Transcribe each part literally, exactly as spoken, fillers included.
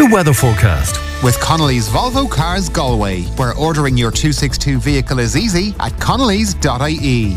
The weather forecast. With Connolly's Volvo Cars Galway, where ordering your two sixty-two vehicle is easy at connellys dot I E.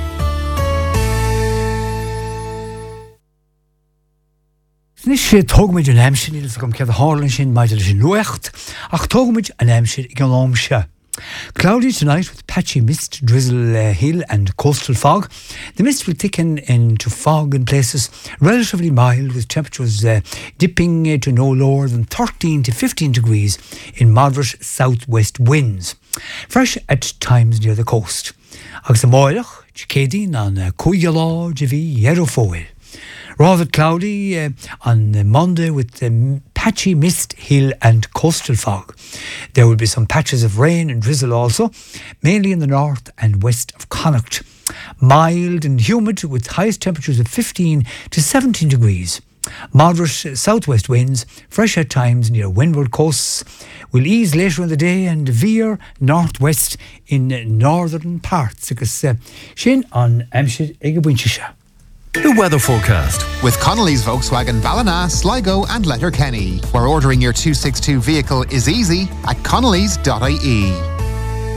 Nis sé tógmuid an aimsin is gom cead hálan sin maidir sin luacht, ach tógmuid an aimsin ag an lámse. Cloudy tonight with patchy mist, drizzle, uh, hill and coastal fog. The mist will thicken into fog in places, relatively mild with temperatures uh, dipping uh, to no lower than thirteen to fifteen degrees in moderate southwest winds. Fresh at times near the coast. Agus the moilach, Chicadine on Cuyala, Javi, Yerofoil. Rather cloudy uh, on uh, Monday with um, patchy mist, hill and coastal fog. There will be some patches of rain and drizzle also, mainly in the north and west of Connacht. Mild and humid with highest temperatures of fifteen to seventeen degrees. Moderate southwest winds, fresh at times near windward coasts, will ease later in the day and veer northwest in northern parts. Agus uh, sin on Amshid Egabwinchisha. The weather forecast. With Connolly's Volkswagen Ballina, Sligo and Letterkenny, where ordering your two sixty-two vehicle is easy at connellys dot I E.